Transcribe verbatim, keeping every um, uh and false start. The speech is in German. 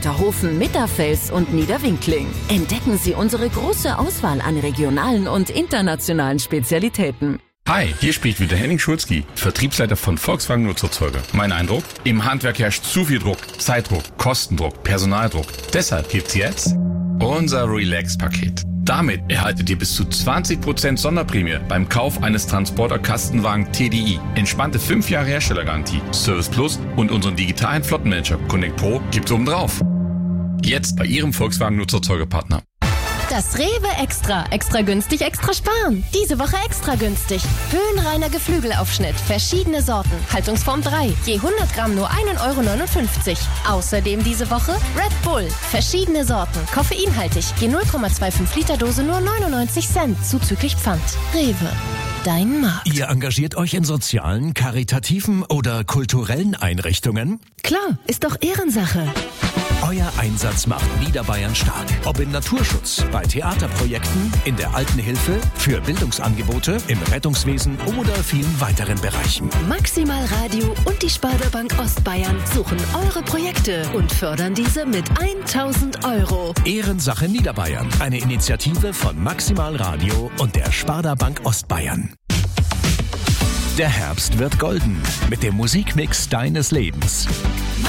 Netterhofen, Mitterfels und Niederwinkling. Entdecken Sie unsere große Auswahl an regionalen und internationalen Spezialitäten. Hi, hier spricht wieder Henning Schulzki, Vertriebsleiter von Volkswagen Nutzfahrzeuge. Mein Eindruck? Im Handwerk herrscht zu viel Druck, Zeitdruck, Kostendruck, Personaldruck. Deshalb gibt's jetzt unser Relax-Paket. Damit erhaltet ihr bis zu zwanzig Prozent Sonderprämie beim Kauf eines Transporter-Kastenwagen T D I. Entspannte fünf Jahre Herstellergarantie, Service Plus und unseren digitalen Flottenmanager Connect Pro gibt's obendrauf. Jetzt bei Ihrem Volkswagen Nutzfahrzeugepartner. Das Rewe Extra. Extra günstig, extra sparen. Diese Woche extra günstig. Höhenreiner Geflügelaufschnitt. Verschiedene Sorten. Haltungsform drei. Je hundert Gramm nur ein Euro neunundfünfzig. Außerdem diese Woche Red Bull. Verschiedene Sorten. Koffeinhaltig. Je null Komma fünfundzwanzig Liter Dose nur neunundneunzig Cent. Zuzüglich Pfand. Rewe. Dein Markt. Ihr engagiert euch in sozialen, karitativen oder kulturellen Einrichtungen? Klar, ist doch Ehrensache. Euer Einsatz macht Niederbayern stark. Ob im Naturschutz, bei Theaterprojekten, in der Altenhilfe, für Bildungsangebote, im Rettungswesen oder vielen weiteren Bereichen. Maximal Radio und die Sparda Bank Ostbayern suchen eure Projekte und fördern diese mit tausend Euro. Ehrensache Niederbayern. Eine Initiative von Maximal Radio und der Sparda Bank Ostbayern. Der Herbst wird golden mit dem Musikmix deines Lebens.